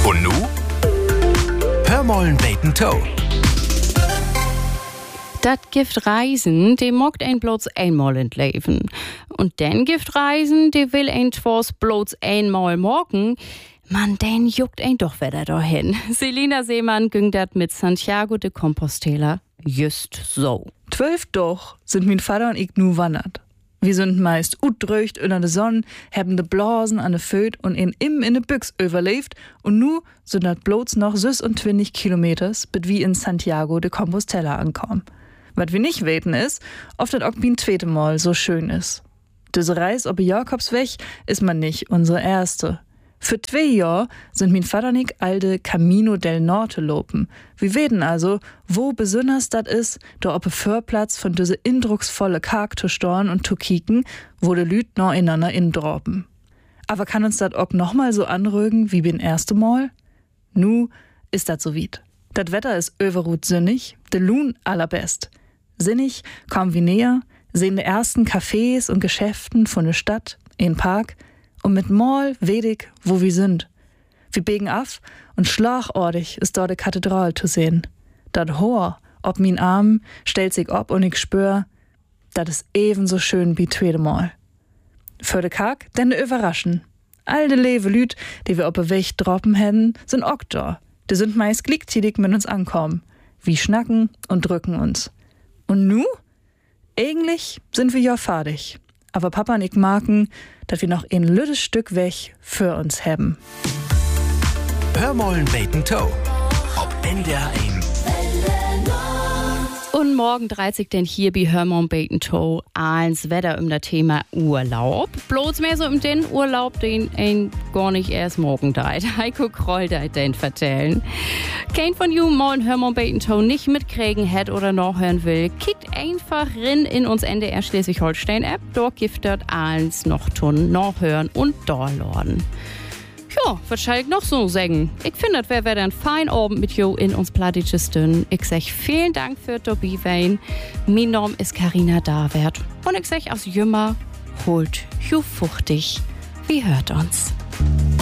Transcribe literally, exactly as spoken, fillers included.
Und nu? Hör mollen beten Toe. Das Gift Reisen, die mogt ein bloß einmal in Leben. Und den Gift Reisen, die will ein zwars bloß einmal morgen. Man, den juckt ein doch wieder dahin. Selina Seemann ging dat mit Santiago de Compostela just so. Zwölf doch sind mein Vater und ich nu wandert. Wir sind meist utdröcht in der Sonne, haben de Blasen an de Föt und in im in de Büchs überlebt und nu sind dat bloß noch sechsundzwanzig Kilometers, bis wir in Santiago de Compostela ankommen. Was wir nicht weten ist, ob das auch ein zweite Mal so schön ist. Diese Reise ob Jakobsweg ist man nicht unsere erste. Für zwei Jahre sind mein Vater und ich alte Camino del Norte lopen. Wir weten also, wo besonders das ist, da ob ein Förplatz von diese indrucksvolle Karg zu storn und zu kicken, wo de Lüt noch ineinander indroppen. Aber kann uns das auch noch mal so anrügen wie beim ersten Mal? Nu ist das so weit. Das Wetter ist överrut sinnig, de Lun allerbest. Sinnig kommen wir näher, sehen die ersten Cafés und Geschäften von der Stadt, in Park und mit Mal wedig, wo wir sind. Wir biegen af und schlagortig ist dort die Kathedrale zu sehen. Dat Hoher ob min Arm stellt sich ob und ich spür, dat ist ebenso schön wie zweite Mal. Für de Karg denn de überraschen. All de lewe Lüt, die wir op de Weg droppen hätten, sind auch da. Die sind meist gleichzeitig mit uns ankommen. Wir schnacken und drücken uns. Und nu? Eigentlich sind wir ja fertig. Aber Papa und ich merken, dass wir noch ein lüttes Stück Weg für uns haben. Hör mollen beten Toe. Ob N D R eins. Und morgen dreht sich denn hier bei Hörmon Beten Toe ans Wetter um das Thema Urlaub. Bloß mehr so um den Urlaub, den ein gar nicht erst morgen deit. Heiko Kroll deit den vertellen. Kein von you morgen Hörmon Beten Toe nicht mitkriegen hätt oder noch hören will, kickt einfach rein in uns N D R Schleswig-Holstein-App. Dort gibt dort alles noch tun, noch hören und downloaden. Ja, was soll ich noch so sagen? Ich finde, das wäre ein fein Abend mit you in uns Plattitschestün. Ich sag vielen Dank für Dobby Wayne. Mein Name ist Carina Davert. Und ich sag aus Jümmer, holt you fuchtig. Wie hört uns?